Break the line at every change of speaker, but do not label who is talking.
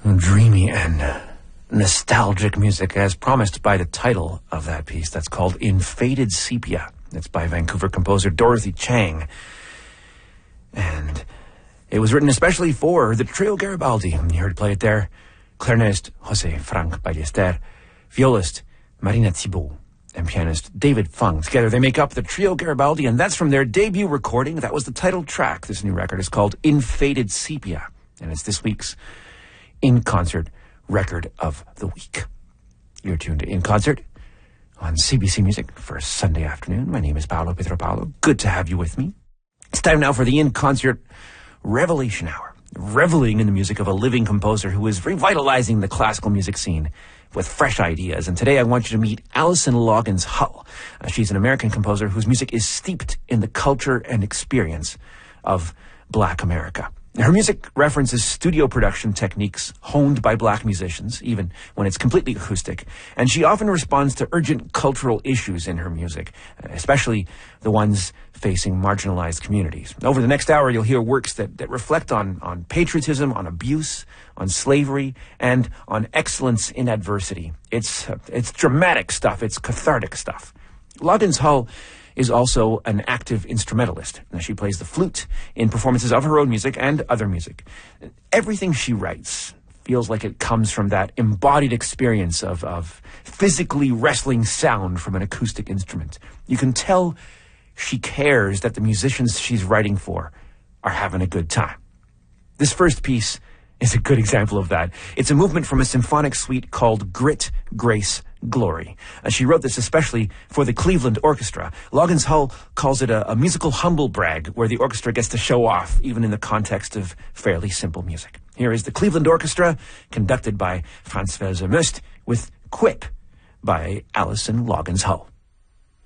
Dreamy and nostalgic music, as promised by the title of that piece. That's called In Faded Sepia. It's by Vancouver composer Dorothy Chang. And it was written especially for the Trio Garibaldi. You heard play it there. Clarinetist Jose Frank Ballester, violist Marina Thibault, and pianist David Fung. Together they make up the Trio Garibaldi, and that's from their debut recording. That was the title track. This new record is called In Faded Sepia, and it's this week's In Concert Record of the Week. You're tuned to In Concert on CBC Music for a Sunday afternoon. My name is Paolo Pietropalo. Good to have you with me. It's time now for the In Concert Revelation Hour, reveling in the music of a living composer who is revitalizing the classical music scene with fresh ideas. And today I want you to meet Alison Loggins Hull. She's an American composer whose music is steeped in the culture and experience of Black America. Her music references studio production techniques honed by Black musicians, even when it's completely acoustic. And she often responds to urgent cultural issues in her music, especially the ones facing marginalized communities. Over the next hour, you'll hear works that reflect on patriotism, on abuse, on slavery, and on excellence in adversity. It's dramatic stuff. It's cathartic stuff. Loggins Hull is also an active instrumentalist. She plays the flute in performances of her own music and other music. Everything she writes feels like it comes from that embodied experience of physically wrestling sound from an acoustic instrument. You can tell she cares that the musicians she's writing for are having a good time. This first piece is a good example of that. It's a movement from a symphonic suite called Grit, Grace, Glory. She wrote this especially for the Cleveland Orchestra. Loggins Hull calls it a musical humble brag where the orchestra gets to show off, even in the context of fairly simple music. Here is the Cleveland Orchestra, conducted by Franz Welser-Möst, with Quip by Alison Loggins Hull.